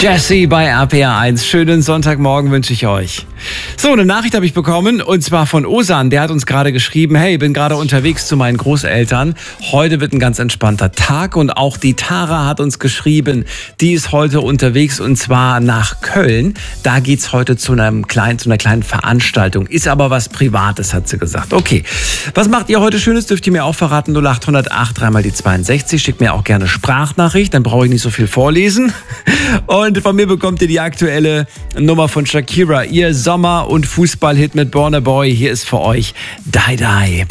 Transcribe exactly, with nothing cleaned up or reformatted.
Jessie bei R P R eins. Schönen Sonntagmorgen wünsche ich euch. So, eine Nachricht habe ich bekommen und zwar von Osan. Der hat uns gerade geschrieben, hey, bin gerade unterwegs zu meinen Großeltern. Heute wird ein ganz entspannter Tag und auch die Tara hat uns geschrieben, die ist heute unterwegs und zwar nach Köln. Da geht's heute zu einem kleinen, zu einer kleinen Veranstaltung. Ist aber was Privates, hat sie gesagt. Okay, was macht ihr heute Schönes? Dürft ihr mir auch verraten. null acht null acht, dreimal die zweiundsechzig. Schickt mir auch gerne Sprachnachricht, dann brauche ich nicht so viel vorlesen. Und von mir bekommt ihr die aktuelle Nummer von Shakira. Ihr Sommer- und Fußballhit mit Burna Boy. Hier ist für euch Die Die.